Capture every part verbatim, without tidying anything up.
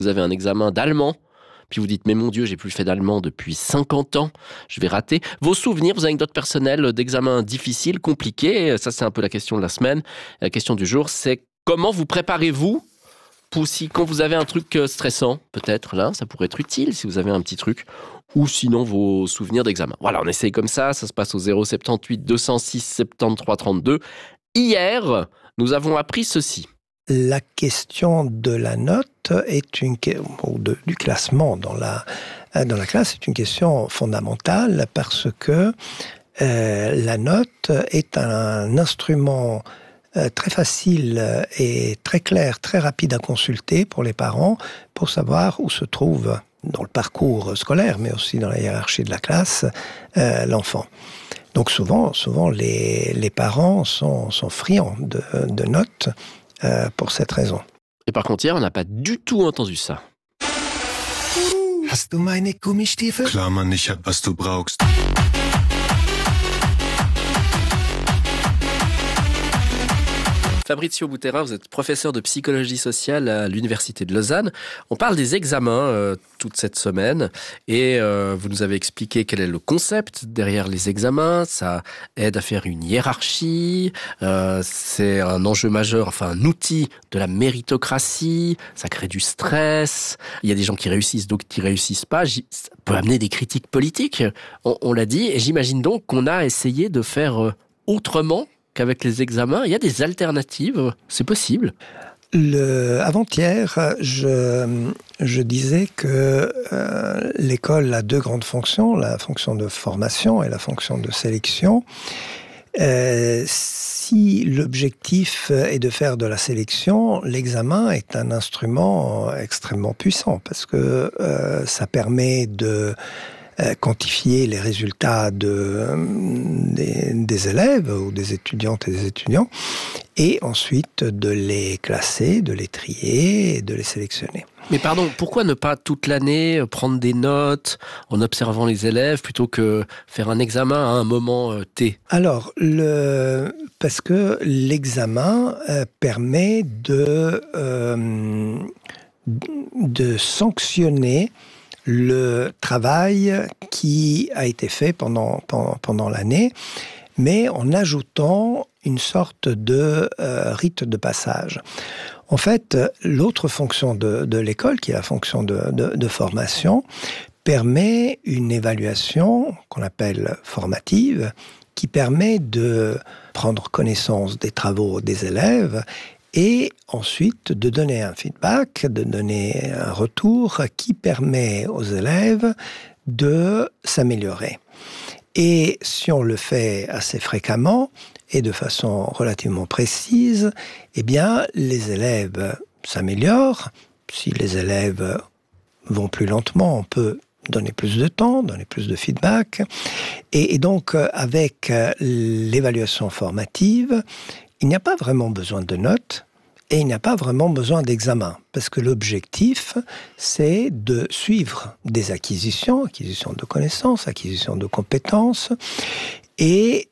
Vous avez un examen d'allemand, puis vous dites « Mais mon Dieu, j'ai plus fait d'allemand depuis cinquante ans, je vais rater ». Vos souvenirs, vos anecdotes personnelles d'examens difficiles, compliqués, ça c'est un peu la question de la semaine. La question du jour, c'est comment vous préparez-vous pour si quand vous avez un truc stressant, peut-être là, ça pourrait être utile si vous avez un petit truc, ou sinon vos souvenirs d'examen. Voilà, on essaye comme ça, ça se passe au zéro sept huit deux zéro six soixante-treize trente-deux. Hier, nous avons appris ceci. La question de la note est une ou de, du classement dans la dans la classe est une question fondamentale parce que euh, la note est un instrument euh, très facile et très clair, très rapide à consulter pour les parents pour savoir où se trouve dans le parcours scolaire, mais aussi dans la hiérarchie de la classe, euh, l'enfant. Donc souvent, souvent les les parents sont sont friands de, de notes. Euh, pour cette raison. Et par contre, hier, on n'a pas du tout entendu ça. Hast du meine Gummistiefel? Klar, Mann, ich hab, was du brauchst. Fabrizio Butera, vous êtes professeur de psychologie sociale à l'Université de Lausanne. On parle des examens euh, toute cette semaine et euh, vous nous avez expliqué quel est le concept derrière les examens. Ça aide à faire une hiérarchie, euh, c'est un enjeu majeur, enfin un outil de la méritocratie, ça crée du stress. Il y a des gens qui réussissent, d'autres qui réussissent pas. Ça peut amener des critiques politiques, on, on l'a dit. Et j'imagine donc qu'on a essayé de faire euh, autrement qu'avec les examens. Il y a des alternatives, c'est possible. Le, avant-hier, je, je disais que euh, l'école a deux grandes fonctions, la fonction de formation et la fonction de sélection. Euh, si l'objectif est de faire de la sélection, l'examen est un instrument extrêmement puissant parce que euh, ça permet de quantifier les résultats de, des, des élèves ou des étudiantes et des étudiants et ensuite de les classer, de les trier et de les sélectionner. Mais pardon, pourquoi ne pas toute l'année prendre des notes en observant les élèves plutôt que faire un examen à un moment T ? Alors, le, parce que l'examen euh, permet de, euh, de sanctionner le travail qui a été fait pendant, pendant, pendant l'année, mais en ajoutant une sorte de euh, rite de passage. En fait, l'autre fonction de, de l'école, qui est la fonction de, de, de formation, permet une évaluation qu'on appelle formative, qui permet de prendre connaissance des travaux des élèves et ensuite de donner un feedback, de donner un retour qui permet aux élèves de s'améliorer. Et si on le fait assez fréquemment et de façon relativement précise, eh bien, les élèves s'améliorent. Si les élèves vont plus lentement, on peut donner plus de temps, donner plus de feedback. Et, et donc, avec l'évaluation formative, il n'y a pas vraiment besoin de notes et il n'y a pas vraiment besoin d'examen parce que l'objectif, c'est de suivre des acquisitions, acquisition de connaissances, acquisition de compétences et,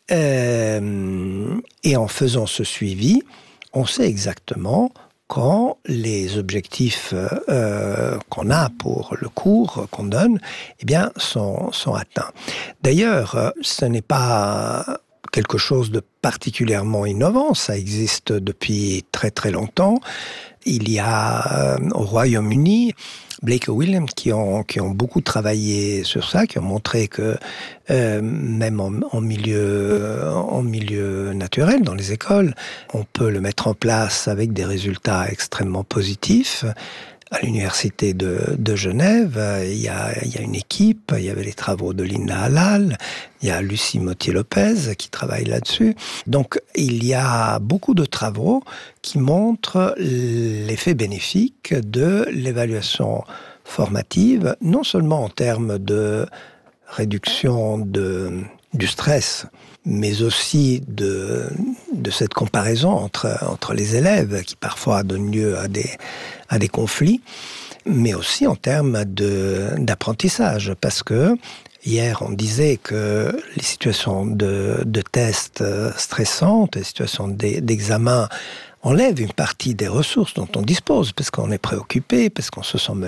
euh, et en faisant ce suivi, on sait exactement quand les objectifs euh, qu'on a pour le cours qu'on donne eh bien, sont, sont atteints. D'ailleurs, ce n'est pas quelque chose de particulièrement innovant, ça existe depuis très très longtemps. Il y a euh, au Royaume-Uni Blake et Williams qui ont, qui ont beaucoup travaillé sur ça, qui ont montré que euh, même en, en, milieu, en milieu naturel, dans les écoles, on peut le mettre en place avec des résultats extrêmement positifs. À l'université de, de Genève, il y, a, il y a une équipe, il y avait les travaux de Linda Halal, il y a Lucie Mottier-Lopez qui travaille là-dessus. Donc, il y a beaucoup de travaux qui montrent l'effet bénéfique de l'évaluation formative, non seulement en termes de réduction de, du stress, mais aussi de, de cette comparaison entre, entre les élèves qui parfois donnent lieu à des, à des conflits, mais aussi en termes de, d'apprentissage. Parce que hier, on disait que les situations de, de tests stressantes, les situations d'examen enlève une partie des ressources dont on dispose, parce qu'on est préoccupé, parce qu'on se sent